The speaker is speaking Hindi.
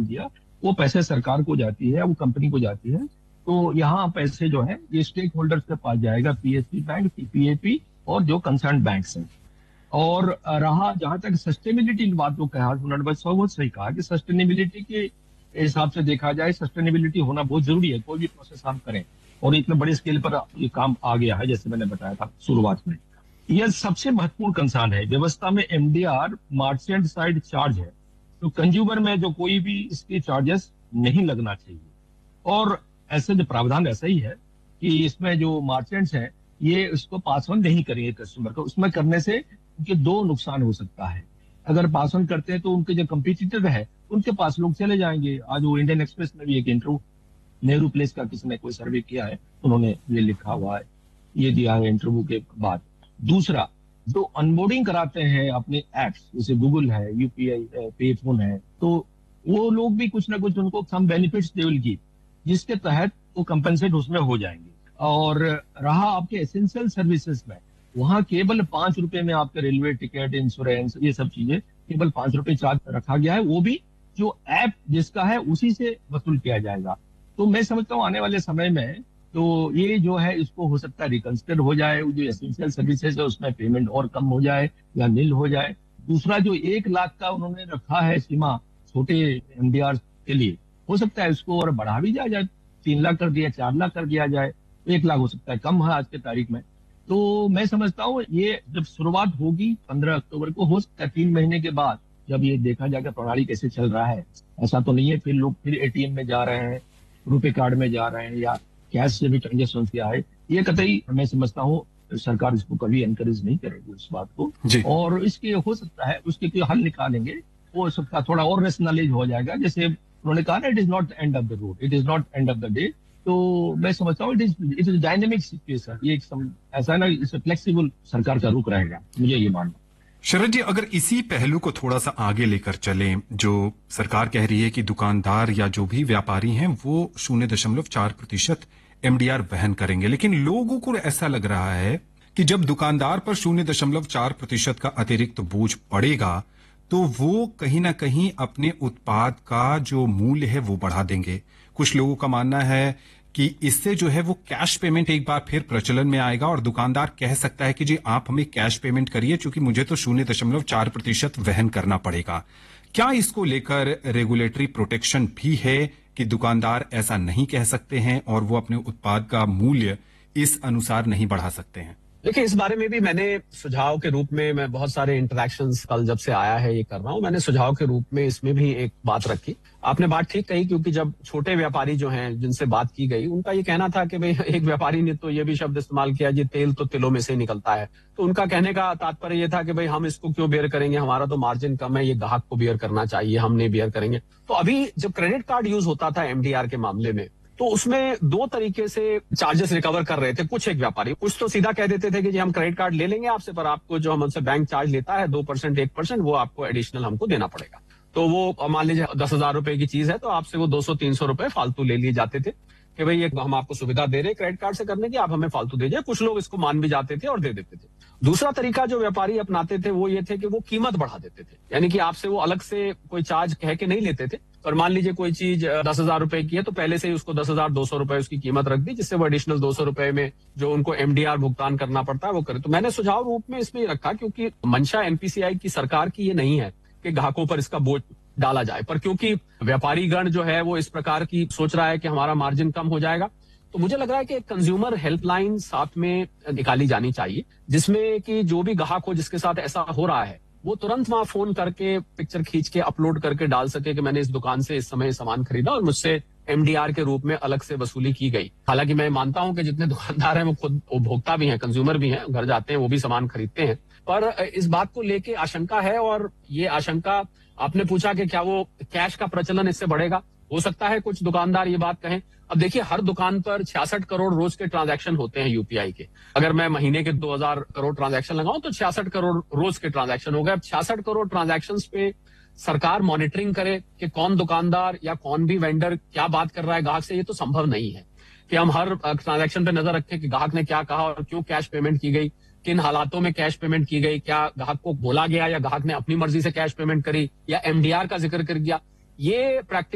दिया, वो पैसे सरकार को जाती है, वो कंपनी को जाती है। तो यहाँ पैसे जो है ये स्टेक होल्डर्स के पास जाएगा, पीएसयू बैंक, पीपीएपी और जो कंसर्न बैंक्स हैं। और रहा जहां तक सस्टेनेबिलिटी की बात, तो कहा उन्होंने बस बहुत सही कहा कि सस्टेनेबिलिटी के हिसाब से देखा जाए, सस्टेनेबिलिटी होना बहुत जरूरी है, कोई भी प्रोसेस हम करें। और इतने बड़े स्केल पर ये काम आ गया है, जैसे मैंने बताया था शुरुआत में। यह सबसे महत्वपूर्ण कंसर्न है व्यवस्था में। एमडीआर मार्चेंट साइड चार्ज है, तो कंज्यूमर में जो कोई भी इसके चार्जेस नहीं लगना चाहिए। और ऐसे जो प्रावधान ऐसा ही है कि इसमें जो मार्चेंट्स हैं ये उसको पास ऑन नहीं करेंगे कस्टमर को। उसमें करने से उनके दो नुकसान हो सकता है। अगर पास ऑन करते हैं तो उनके जो कंपटीटर है उनके पास लोग चले जाएंगे। आज वो इंडियन एक्सप्रेस में भी एक इंटरव्यू नेहरू प्लेस का किसी ने कोई सर्वे किया है, उन्होंने ये लिखा हुआ है, ये दिया है इंटरव्यू के बाद। दूसरा, जो अनबोर्डिंग कराते हैं अपने एप्स, जैसे गूगल है, यूपीआई पे फोन है, तो वो लोग भी कुछ ना कुछ उनको some benefits they will give, जिसके तहत वो कंपनसेट उसमें हो जाएंगे। और रहा आपके एसेंशियल सर्विसेज में, वहां केवल 5 रुपए में आपके रेलवे टिकट, इंश्योरेंस, ये सब चीजें केवल 5 रुपए चार्ज रखा गया है। वो भी जो ऐप जिसका है उसी से वसूल किया जाएगा। तो मैं समझता हूँ आने वाले समय में तो ये जो है इसको हो सकता है रिकंसिडर हो जाए, जो एसेंशियल सर्विसेज है उसमें पेमेंट और कम हो जाए या नील हो जाए। दूसरा, जो 1 लाख का उन्होंने रखा है सीमा छोटे एमडीआर के लिए, हो सकता है इसको और बढ़ा भी जाए, 3 लाख कर दिया, 4 लाख कर दिया जाए, 1 लाख हो सकता है कम है आज के तारीख में। तो मैं समझता हूँ ये जब शुरुआत होगी 15 अक्टूबर को, हो सकता है 3 महीने के बाद जब ये देखा जाएगा प्रणाली कैसे चल रहा है। ऐसा तो नहीं है फिर लोग फिर एटीएम में जा रहे हैं, रुपए कार्ड में जा रहे हैं या कैश से भी ट्रांजेक्शन किया है, ये कतई मैं समझता हूँ सरकार इसको कभी एनकरेज नहीं करेगी इस बात को। और इसके हो सकता है उसके कोई हल निकालेंगे, हो सकता है थोड़ा और रेशनलाइज हो जाएगा। जैसे उन्होंने कहा ना, it is not end of the road, it is not end of the day. तो मैं समझता हूँ इट इज डायनेमिक सिचुएशन, ये ऐसा ना, इसे फ्लेक्सिबल सरकार का रुख रहेगा, मुझे ये मानना। शरद जी, अगर इसी पहलू को थोड़ा सा आगे लेकर चलें, जो सरकार कह रही है कि दुकानदार या जो भी व्यापारी हैं वो 0.4% एमडीआर वहन करेंगे, लेकिन लोगों को ऐसा लग रहा है कि जब दुकानदार पर 0.4% का अतिरिक्त बोझ पड़ेगा तो वो कहीं ना कहीं अपने उत्पाद का जो मूल्य है वो बढ़ा देंगे। कुछ लोगों का मानना है कि इससे जो है वो कैश पेमेंट एक बार फिर प्रचलन में आएगा और दुकानदार कह सकता है कि जी आप हमें कैश पेमेंट करिए, क्योंकि मुझे तो 0.4% वहन करना पड़ेगा। क्या इसको लेकर रेगुलेटरी प्रोटेक्शन भी है कि दुकानदार ऐसा नहीं कह सकते हैं और वो अपने उत्पाद का मूल्य इस अनुसार नहीं बढ़ा सकते हैं? देखिए, इस बारे में भी मैंने सुझाव के रूप में, मैं बहुत सारे इंटरेक्शंस कल जब से आया है ये कर रहा हूं, मैंने सुझाव के रूप में इसमें भी एक बात रखी। आपने बात ठीक कही, क्योंकि जब छोटे व्यापारी जो हैं जिनसे बात की गई, उनका ये कहना था कि भाई, एक व्यापारी ने तो ये भी शब्द इस्तेमाल किया जी तेल तो तिलों में से निकलता है। तो उनका कहने का तात्पर्य ये था कि भाई हम इसको क्यों बेयर करेंगे, हमारा तो मार्जिन कम है, ये ग्राहक को बेयर करना चाहिए, हम नहीं बेयर करेंगे। तो अभी जब क्रेडिट कार्ड यूज होता था एमडीआर के मामले में, तो उसमें 2 तरीके से चार्जेस रिकवर कर रहे थे कुछ एक व्यापारी। कुछ तो सीधा कह देते थे कि जी हम क्रेडिट कार्ड ले लेंगे आपसे, पर आपको जो हमसे बैंक चार्ज लेता है 2% 1%, वो आपको एडिशनल हमको देना पड़ेगा। तो वो मान लीजिए 10,000 रुपए की चीज है, तो आपसे वो 200-300 रुपए फालतू ले लिए जाते थे कि भाई ये हम आपको सुविधा दे रहे हैं क्रेडिट कार्ड से करने की, आप हमें फालतू दीजिए। कुछ लोग इसको मान भी जाते थे और दे देते थे। दूसरा तरीका जो व्यापारी अपनाते थे वो ये थे कि वो कीमत बढ़ा देते थे, यानी कि आपसे वो अलग से कोई चार्ज कह के नहीं लेते थे, पर मान लीजिए कोई चीज 10,000 रुपए की है तो पहले से ही उसको 10,200 रुपए उसकी कीमत रख दी, जिससे वो एडिशनल 200 रुपए में जो उनको एमडीआर भुगतान करना पड़ता है वो करे। तो मैंने सुझाव रूप में इसमें रखा, क्योंकि मंशा एनपीसीआई की सरकार की ये नहीं है कि ग्राहकों पर इसका बोझ डाला जाए, पर क्योंकि व्यापारी गण जो है वो इस प्रकार की सोच रहा है कि हमारा मार्जिन कम हो जाएगा, तो मुझे लग रहा है कि कंज्यूमर हेल्पलाइन साथ में निकाली जानी चाहिए, जिसमें कि जो भी ग्राहक हो जिसके साथ ऐसा हो रहा है वो तुरंत वहां फोन करके पिक्चर खींच के अपलोड करके डाल सके कि मैंने इस दुकान से इस समय सामान खरीदा और मुझसे एमडीआर के रूप में अलग से वसूली की गई। हालांकि मैं मानता हूं कि जितने दुकानदार हैं वो खुद उपभोक्ता भी हैं, कंज्यूमर भी हैं, घर जाते हैं वो भी सामान खरीदते हैं, पर इस बात को लेके आशंका है। और ये आशंका, आपने पूछा कि क्या वो कैश का प्रचलन इससे बढ़ेगा, हो सकता है कुछ दुकानदार ये बात कहें। अब देखिए, हर दुकान पर 66 करोड़ रोज के ट्रांजैक्शन होते हैं यूपीआई के। अगर मैं महीने के 2,000 करोड़ ट्रांजैक्शन लगाऊं तो 66 करोड़ रोज के ट्रांजैक्शन हो गए। अब 66 करोड़ ट्रांजैक्शंस पे सरकार मॉनिटरिंग करे कि कौन दुकानदार या कौन भी वेंडर क्या बात कर रहा है ग्राहक से, ये तो संभव नहीं है कि हम हर ट्रांजैक्शन पे नजर रखें कि ग्राहक ने क्या कहा और क्यों कैश पेमेंट की गई, किन हालातों में कैश पेमेंट की गई, क्या ग्राहक को बोला गया या ग्राहक ने अपनी मर्जी से कैश पेमेंट करी या एमडीआर का जिक्र कर दिया। ये प्रैक्टिस